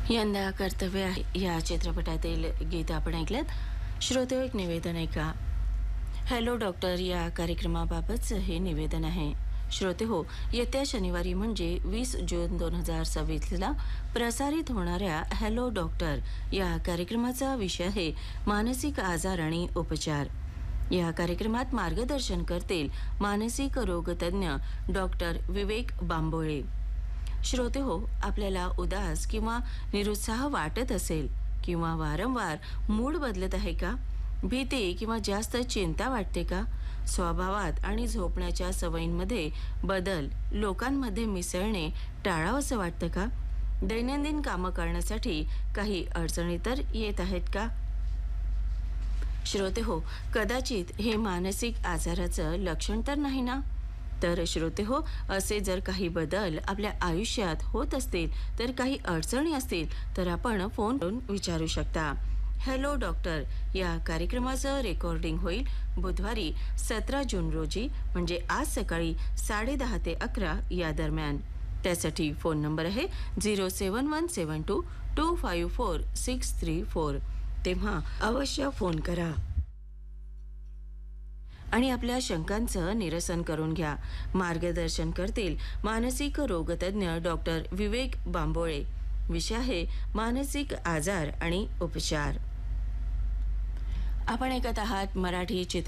यंदा कर्तव्य आहे या चित्रपटातील गीत आपण ऐकलं. श्रोते, एक निवेदन ऐका. हॅलो डॉक्टर या कार्यक्रमाबाबतचं हे निवेदन आहे. श्रोते हो, येत्या शनिवारी म्हणजे 20 जून 2026ला प्रसारित होणाऱ्या हॅलो डॉक्टर या कार्यक्रमाचा विषय आहे मानसिक आजार आणि उपचार. या कार्यक्रमात मार्गदर्शन करतील मानसिक रोगतज्ञ डॉक्टर विवेक बांबोळे. श्रोते हो, आपल्याला उदास किंवा निरुत्साह वाटत असेल किंवा वारंवार मूड बदलत आहे का? भीती किंवा जास्त चिंता वाटते का? स्वभावात आणि झोपण्याच्या सवयींमध्ये बदल, लोकांमध्ये मिसळणे टाळावंसं वाटतं का? दैनंदिन कामं करण्यासाठी काही अडचणी तर येत आहेत का? श्रोते हो, कदाचित हे मानसिक आजाराचं लक्षण तर नाही ना? तर श्रोते हो, असे जर काही बदल आपल्या आयुष्यात होत असतील, तर काही अडचणी असतील, तर आपण फोन करून विचारू शकता. हॅलो डॉक्टर या कार्यक्रमाचं रेकॉर्डिंग होईल बुधवारी 17 जून रोजी, म्हणजे आज सकाळी 10:30 ते 11 या दरम्यान. त्यासाठी फोन नंबर आहे 07172254634. तेव्हा अवश्य फोन करा आणि आपल्या शंकांचं निरसन करून घ्या. मार्गदर्शन करतील मानसिक रोगतज्ञ डॉक्टर विवेक बांबोळे. विषय आहे मानसिक आजार आणि उपचार. आपण ऐकत आहात मराठी चित्र